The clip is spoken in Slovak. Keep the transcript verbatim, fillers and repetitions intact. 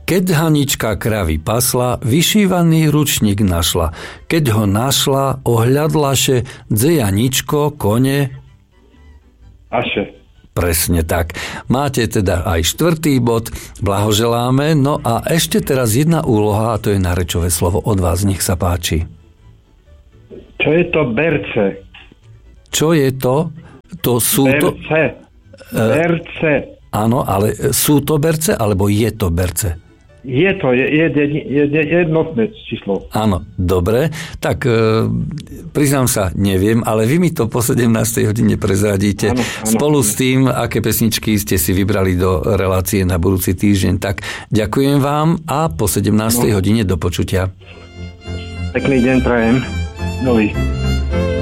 Keď Hanička kravy pasla, vyšívaný ručník našla. Keď ho našla, ohľadlaše, dze Janičko, kone... Aše. Presne tak. Máte teda aj štvrtý bod, blahoželáme. No a ešte teraz jedna úloha, a to je nárečové slovo od vás, nech sa páči. Čo je to berce? Čo je to? To sú to... Berce. Berce. Áno, ale sú to berce, alebo je to berce? Je to je, je, je, je jednotné číslo. Áno, dobre. Tak e, priznám sa, neviem, ale vy mi to po sedemnástej hodine prezradíte. Áno, áno, spolu áno. S tým, aké pesničky ste si vybrali do relácie na budúci týždeň. Tak ďakujem vám a po sedemnástej no. hodine do počutia. Pekný deň prajem. Nový.